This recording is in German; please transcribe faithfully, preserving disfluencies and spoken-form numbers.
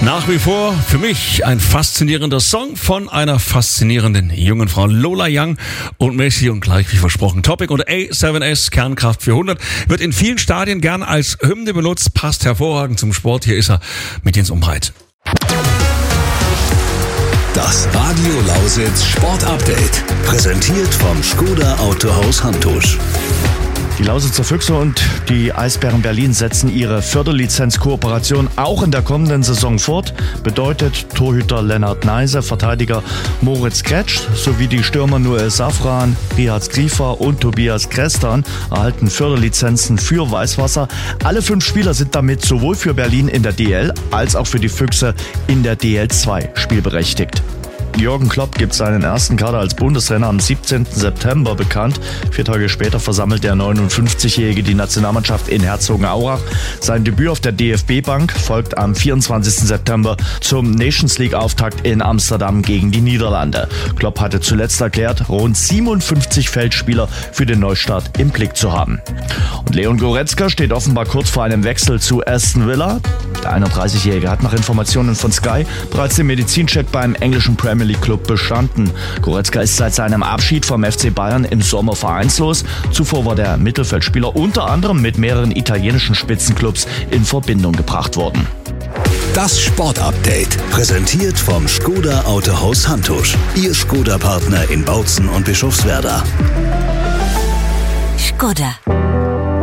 Nach wie vor für mich ein faszinierender Song von einer faszinierenden jungen Frau, Lola Young und Messi, und gleich wie versprochen Topic und A sieben S Kernkraft vierhundert wird in vielen Stadien gern als Hymne benutzt, passt hervorragend zum Sport. Hier ist er mit Jens Umbreit. Das Radio Lausitz Sport Update, präsentiert vom Skoda Autohaus Hantusch. Die Lausitzer Füchse und die Eisbären Berlin setzen ihre Förderlizenz-Kooperation auch in der kommenden Saison fort. Bedeutet, Torhüter Lennart Neise, Verteidiger Moritz Kretsch sowie die Stürmer Noel Safran, Rihat Skrifa und Tobias Krestan erhalten Förderlizenzen für Weißwasser. Alle fünf Spieler sind damit sowohl für Berlin in der D L als auch für die Füchse in der D L zwei spielberechtigt. Jürgen Klopp gibt seinen ersten Kader als Bundestrainer am siebzehnten September bekannt. Vier Tage später versammelt der neunundfünfzigjährige die Nationalmannschaft in Herzogenaurach. Sein Debüt auf der D F B-Bank folgt am vierundzwanzigsten September zum Nations League-Auftakt in Amsterdam gegen die Niederlande. Klopp hatte zuletzt erklärt, rund siebenundfünfzig Feldspieler für den Neustart im Blick zu haben. Und Leon Goretzka steht offenbar kurz vor einem Wechsel zu Aston Villa. Der einunddreißigjährige hat nach Informationen von Sky bereits den Medizincheck beim englischen Premier League Club bestanden. Goretzka ist seit seinem Abschied vom F C Bayern im Sommer vereinslos. Zuvor war der Mittelfeldspieler unter anderem mit mehreren italienischen Spitzenclubs in Verbindung gebracht worden. Das Sport Update, präsentiert vom Skoda Autohaus Hantusch. Ihr Skoda-Partner in Bautzen und Bischofswerda. Skoda.